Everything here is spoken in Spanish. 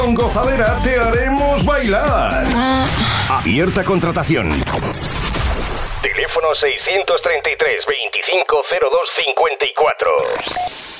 Con Gozadera te haremos bailar. Abierta contratación. Teléfono 633 250254.